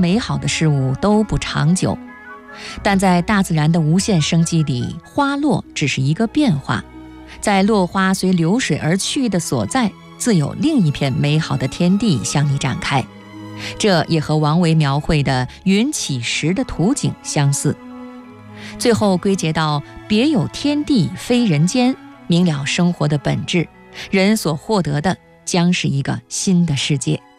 美好的事物都不长久，但在大自然的无限生机里，花落只是一个变化，在落花随流水而去的所在，自有另一片美好的天地向你展开。这也和王维描绘的云起时的图景相似。最后归结到别有天地非人间，明了生活的本质，人所获得的将是一个新的世界。